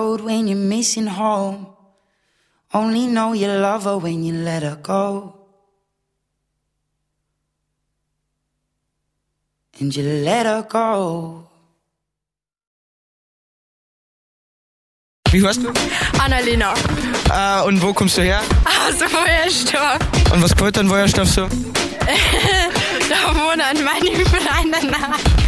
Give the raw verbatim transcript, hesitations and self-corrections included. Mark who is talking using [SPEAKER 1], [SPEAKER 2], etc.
[SPEAKER 1] road when you're missing home. Only know you love her when you let her go. And you let her go.
[SPEAKER 2] Wie heißt du?
[SPEAKER 3] Annalena.
[SPEAKER 2] Äh, und wo kommst du her?
[SPEAKER 3] Aus Wojersdorf.
[SPEAKER 2] Und was gefällt dir an Wojersdorf so?
[SPEAKER 3] Da wohnen meine Freunde nach.